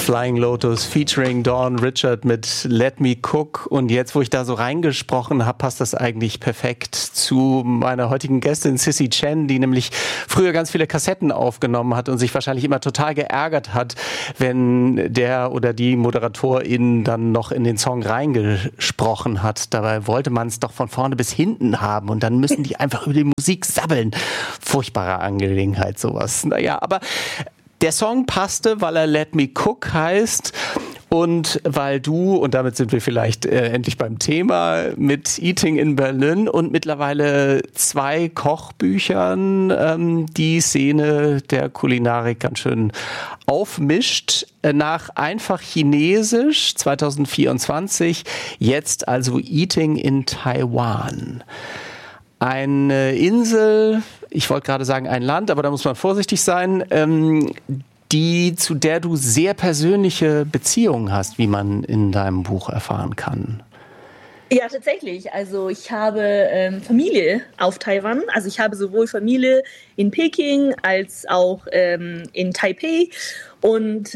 Flying Lotus featuring Dawn Richard mit Let Me Cook. Und jetzt, wo ich da so reingesprochen habe, passt das eigentlich perfekt zu meiner heutigen Gästin Sissy Chen, die nämlich früher ganz viele Kassetten aufgenommen hat und sich wahrscheinlich immer total geärgert hat, wenn der oder die Moderatorin dann noch in den Song reingesprochen hat. Dabei wollte man es doch von vorne bis hinten haben und dann müssen die einfach über die Musik sabbeln. Furchtbare Angelegenheit, sowas. Naja, aber der Song passte, weil er Let Me Cook heißt und weil du, und damit sind wir vielleicht endlich beim Thema, mit Eating in Berlin und mittlerweile 2 Kochbüchern die Szene der Kulinarik ganz schön aufmischt. Nach Einfach Chinesisch 2024, jetzt also Eating in Taiwan. Eine Insel, ich wollte gerade sagen ein Land, aber da muss man vorsichtig sein, zu der du sehr persönliche Beziehungen hast, wie man in deinem Buch erfahren kann. Ja, tatsächlich. Also ich habe Familie auf Taiwan. Also ich habe sowohl Familie in Peking als auch in Taipei. Und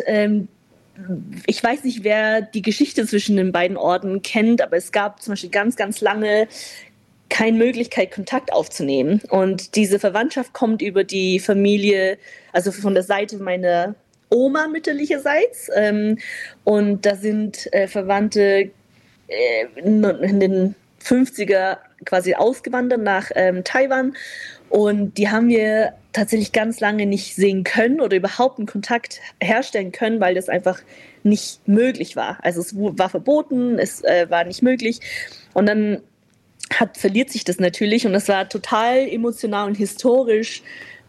ich weiß nicht, wer die Geschichte zwischen den beiden Orten kennt, aber es gab zum Beispiel ganz, ganz lange keine Möglichkeit, Kontakt aufzunehmen. Und diese Verwandtschaft kommt über die Familie, also von der Seite meiner Oma mütterlicherseits. Und da sind Verwandte in den 50er quasi ausgewandert nach Taiwan. Und die haben wir tatsächlich ganz lange nicht sehen können oder überhaupt einen Kontakt herstellen können, weil das einfach nicht möglich war. Also es war verboten, es war nicht möglich. Und dann verliert sich das natürlich und das war total emotional und historisch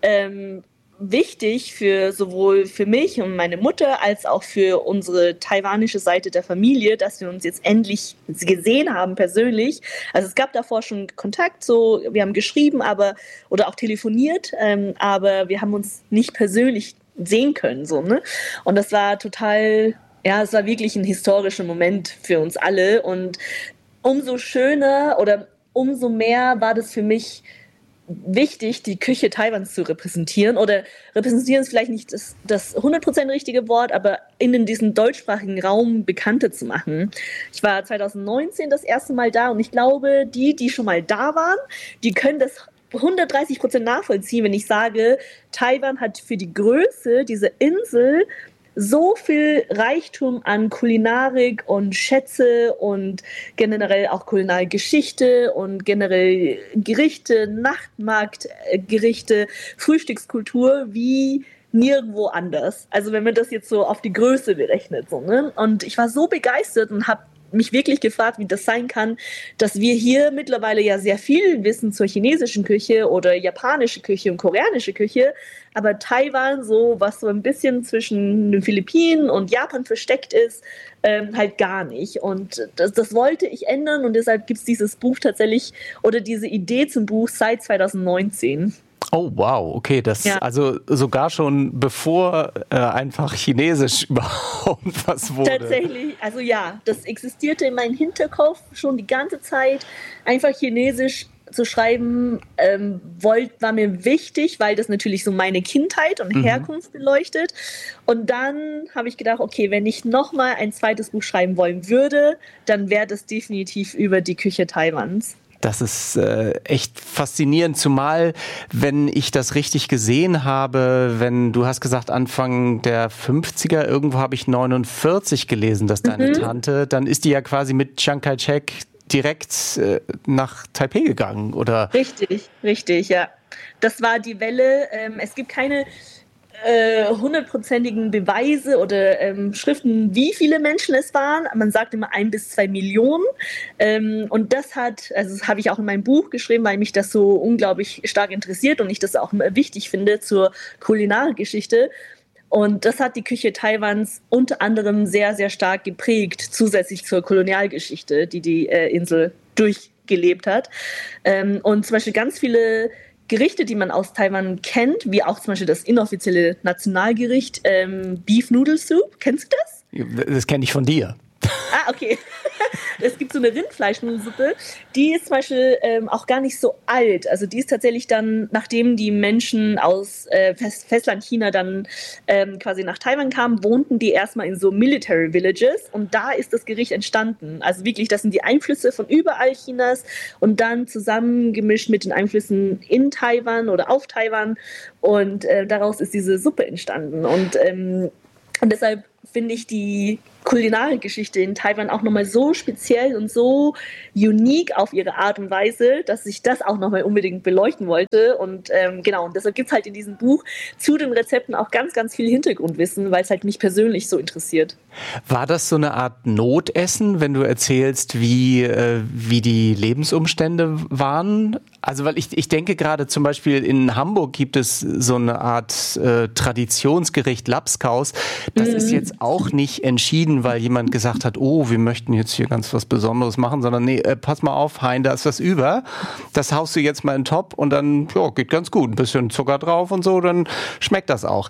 wichtig sowohl für mich und meine Mutter als auch für unsere taiwanische Seite der Familie, dass wir uns jetzt endlich gesehen haben persönlich. Also es gab davor schon Kontakt, so wir haben geschrieben, oder auch telefoniert, aber wir haben uns nicht persönlich sehen können, so, ne? Und das war total, ja, es war wirklich ein historischer Moment für uns alle und umso schöner oder umso mehr war das für mich wichtig, die Küche Taiwans zu repräsentieren. Oder repräsentieren ist vielleicht nicht das 100% richtige Wort, aber in diesem deutschsprachigen Raum bekannter zu machen. Ich war 2019 das erste Mal da und ich glaube, die schon mal da waren, die können das 130% nachvollziehen, wenn ich sage, Taiwan hat für die Größe dieser Insel so viel Reichtum an Kulinarik und Schätze und generell auch Kulinargeschichte und generell Gerichte, Nachtmarktgerichte, Frühstückskultur wie nirgendwo anders. Also wenn man das jetzt so auf die Größe berechnet. So, ne? Und ich war so begeistert und habe mich wirklich gefragt, wie das sein kann, dass wir hier mittlerweile ja sehr viel wissen zur chinesischen Küche oder japanische Küche und koreanische Küche, aber Taiwan, so was so ein bisschen zwischen den Philippinen und Japan versteckt ist, halt gar nicht. Und das wollte ich ändern und deshalb gibt es dieses Buch tatsächlich oder diese Idee zum Buch seit 2019. Oh, wow, okay, das also sogar schon bevor einfach Chinesisch überhaupt was wurde. Tatsächlich, also ja, das existierte in meinem Hinterkopf schon die ganze Zeit. Einfach Chinesisch zu schreiben war mir wichtig, weil das natürlich so meine Kindheit und Herkunft beleuchtet. Und dann habe ich gedacht, okay, wenn ich nochmal ein zweites Buch schreiben wollen würde, dann wäre das definitiv über die Küche Taiwans. Das ist echt faszinierend, zumal, wenn ich das richtig gesehen habe, du hast gesagt Anfang der 50er, irgendwo habe ich 49 gelesen, dass deine Tante, dann ist die ja quasi mit Chiang Kai-shek direkt nach Taipei gegangen, oder? Richtig, ja. Das war die Welle. Es gibt keine 100%igen Beweise oder Schriften, wie viele Menschen es waren. Man sagt immer 1 bis 2 Millionen. Und das habe ich auch in meinem Buch geschrieben, weil mich das so unglaublich stark interessiert und ich das auch wichtig finde zur Kulinargeschichte. Und das hat die Küche Taiwans unter anderem sehr, sehr stark geprägt, zusätzlich zur Kolonialgeschichte, die Insel durchgelebt hat. Und zum Beispiel ganz viele Gerichte, die man aus Taiwan kennt, wie auch zum Beispiel das inoffizielle Nationalgericht Beef Noodle Soup. Kennst du das? Das kenne ich von dir. Ah, okay. Es gibt so eine Rindfleischnudelsuppe, die ist zum Beispiel auch gar nicht so alt. Also die ist tatsächlich dann, nachdem die Menschen aus Festlandchina dann quasi nach Taiwan kamen, wohnten die erstmal in so Military Villages und da ist das Gericht entstanden. Also wirklich, das sind die Einflüsse von überall Chinas und dann zusammengemischt mit den Einflüssen in Taiwan oder auf Taiwan und daraus ist diese Suppe entstanden. Und deshalb finde ich die Kulinarik-Geschichte in Taiwan auch nochmal so speziell und so unique auf ihre Art und Weise, dass ich das auch nochmal unbedingt beleuchten wollte. Und genau, und deshalb gibt es halt in diesem Buch zu den Rezepten auch ganz, ganz viel Hintergrundwissen, weil es halt mich persönlich so interessiert. War das so eine Art Notessen, wenn du erzählst, wie die Lebensumstände waren? Also weil ich denke gerade zum Beispiel in Hamburg gibt es so eine Art Traditionsgericht Labskaus. Das ist jetzt auch nicht entschieden, weil jemand gesagt hat, oh, wir möchten jetzt hier ganz was Besonderes machen, sondern nee, pass mal auf, Hein, da ist was über. Das haust du jetzt mal in den Topf und dann geht ganz gut. Ein bisschen Zucker drauf und so, dann schmeckt das auch.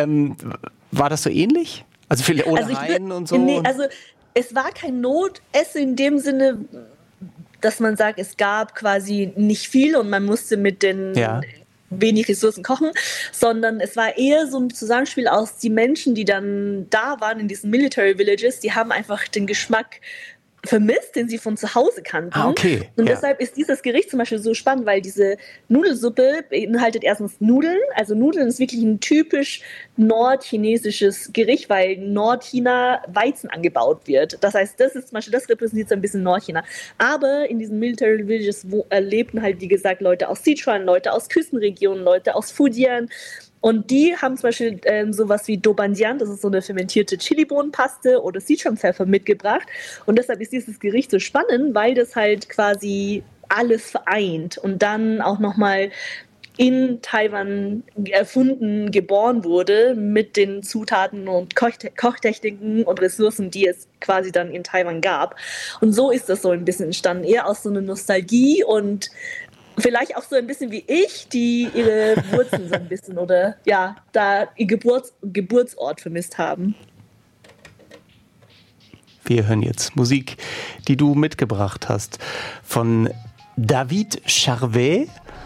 War das so ähnlich? Also viele Ohnehin und so? Nee, also es war kein Notessen in dem Sinne, dass man sagt, es gab quasi nicht viel und man musste mit den wenig Ressourcen kochen, sondern es war eher so ein Zusammenspiel aus die Menschen, die dann da waren in diesen Military Villages, die haben einfach den Geschmack vermisst, den sie von zu Hause kannten. Ah, okay. Und deshalb ist dieses Gericht zum Beispiel so spannend, weil diese Nudelsuppe beinhaltet erstens Nudeln. Also Nudeln ist wirklich ein typisch nordchinesisches Gericht, weil in Nordchina Weizen angebaut wird. Das heißt, das ist zum Beispiel, das repräsentiert so ein bisschen Nordchina. Aber in diesen Military Villages lebten halt, wie gesagt, Leute aus Sichuan, Leute aus Küstenregionen, Leute aus Fujian. Und die haben zum Beispiel sowas wie Doubanjian, das ist so eine fermentierte Chilibohnenpaste oder Sichuan-Pfeffer mitgebracht. Und deshalb ist dieses Gericht so spannend, weil das halt quasi alles vereint und dann auch nochmal in Taiwan erfunden, geboren wurde mit den Zutaten und Kochtechniken und Ressourcen, die es quasi dann in Taiwan gab. Und so ist das so ein bisschen entstanden, eher aus so einer Nostalgie und vielleicht auch so ein bisschen wie ich, die ihre Wurzeln so ein bisschen oder ja, da ihr Geburtsort vermisst haben. Wir hören jetzt Musik, die du mitgebracht hast, von David Charvet.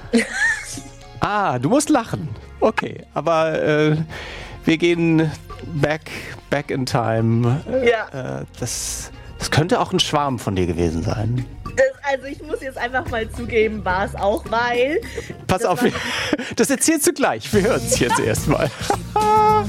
Du musst lachen. Okay, aber wir gehen back in time. Das könnte auch ein Schwarm von dir gewesen sein. Also ich muss jetzt einfach mal zugeben, war es auch, weil... Pass auf, das erzählst du gleich. Wir hören es jetzt erstmal.